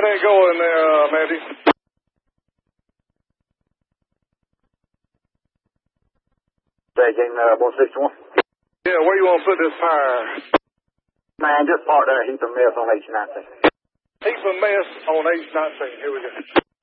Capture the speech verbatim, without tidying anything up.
they going there, uh, Matthew? Taking uh, one sixty-one. Yeah, where you want to put this fire? Man, just park there, heap of mess on H nineteen. Heap of mess on H nineteen. Here we go.